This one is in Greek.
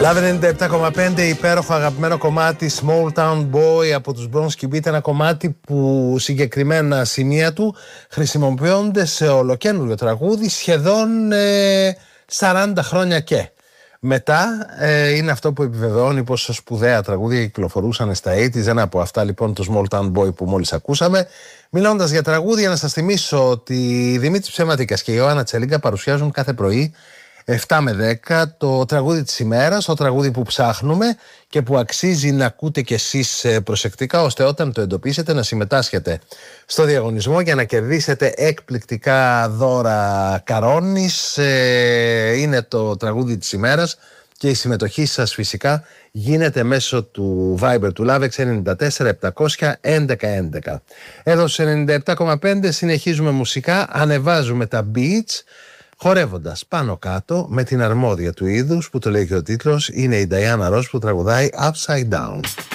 Love 97,5, υπέροχο αγαπημένο κομμάτι Small Town Boy από τους Bronski Beat. Ένα κομμάτι που συγκεκριμένα σημεία του χρησιμοποιούνται σε ολοκαίνουργιο τραγούδι σχεδόν 40 χρόνια και μετά. Είναι αυτό που επιβεβαιώνει πόσο σπουδαία τραγούδια κυκλοφορούσαν στα 80's. Ένα από αυτά λοιπόν το Small Town Boy που μόλις ακούσαμε. Μιλώντας για τραγούδια, να σας θυμίσω ότι η Δημήτρης Ψεματίκας και η Ιωάννα Τσελίγκα παρουσιάζουν κάθε πρωί 7 με 10 το τραγούδι της ημέρας, το τραγούδι που ψάχνουμε και που αξίζει να ακούτε κι εσείς προσεκτικά, ώστε όταν το εντοπίσετε να συμμετάσχετε στο διαγωνισμό για να κερδίσετε εκπληκτικά δώρα Καρόνης. Είναι το τραγούδι της ημέρας και η συμμετοχή σας φυσικά γίνεται μέσω του Viber του LoveX 94 700 1111. Εδώ σε 97,5 συνεχίζουμε μουσικά, ανεβάζουμε τα beats χορεύοντας πάνω κάτω με την αρμόδια του είδους που το λέει και ο τίτλος, είναι η Diana Ross που τραγουδάει Upside Down.